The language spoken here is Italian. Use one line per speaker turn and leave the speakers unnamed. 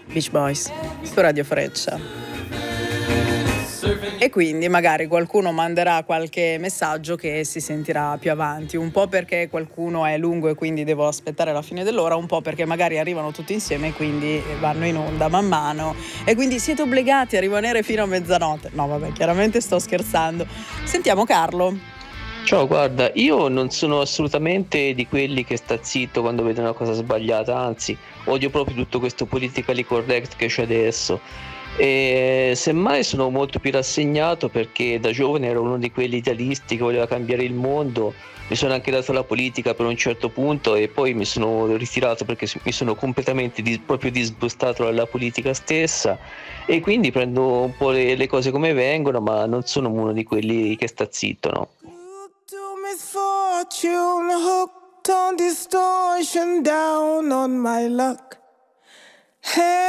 Beach Boys su Radio Freccia. E quindi magari qualcuno manderà qualche messaggio che si sentirà più avanti, un po' perché qualcuno è lungo e quindi devo aspettare la fine dell'ora, un po' perché magari arrivano tutti insieme e quindi vanno in onda man mano e quindi siete obbligati a rimanere fino a mezzanotte. No, vabbè, chiaramente sto scherzando. Sentiamo Carlo.
Ciao, guarda, io non sono assolutamente di quelli che sta zitto quando vede una cosa sbagliata, anzi, odio proprio tutto questo politically correct che c'è adesso. E semmai sono molto più rassegnato perché da giovane ero uno di quelli idealisti che voleva cambiare il mondo. Mi sono anche dato alla politica per un certo punto e poi mi sono ritirato perché mi sono completamente proprio disgustato dalla politica stessa e quindi prendo un po' le cose come vengono, ma non sono uno di quelli che sta zitto, no.
To misfortune, hooked on distortion, down on my luck. Hey.